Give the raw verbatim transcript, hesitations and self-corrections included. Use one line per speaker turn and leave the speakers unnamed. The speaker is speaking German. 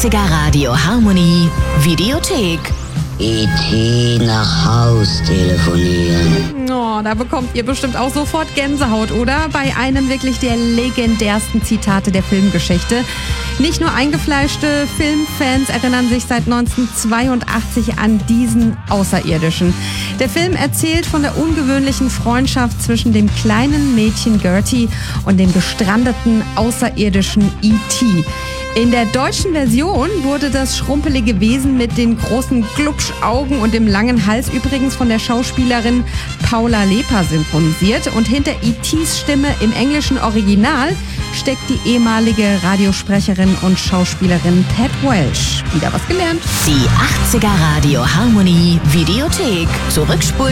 achtziger Radio Harmonie Videothek.
E T nach Haus telefonieren.
Oh, da bekommt ihr bestimmt auch sofort Gänsehaut, oder? Bei einem wirklich der legendärsten Zitate der Filmgeschichte. Nicht nur eingefleischte Filmfans erinnern sich seit neunzehnhundertzweiundachtzig an diesen Außerirdischen. Der Film erzählt von der ungewöhnlichen Freundschaft zwischen dem kleinen Mädchen Gertie und dem gestrandeten außerirdischen E T In der deutschen Version wurde das schrumpelige Wesen mit den großen Glubschaugen und dem langen Hals übrigens von der Schauspielerin Paula Leper synchronisiert. Und hinter E Ts Stimme im englischen Original steckt die ehemalige Radiosprecherin und Schauspielerin Pat Welsh. Wieder was gelernt.
Die achtziger Radio Harmonie Videothek. Zurückspulen